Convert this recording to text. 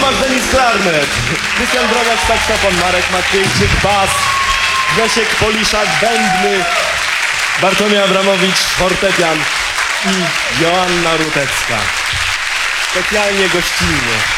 Tomasz Denis klarnet, Krystian Drogacz saksofon, Marek Maciejczyk bas, Grzesiek Poliszak bębny, Bartłomiej Abramowicz fortepian i Joanna Rutecka. Specjalnie gościnnie.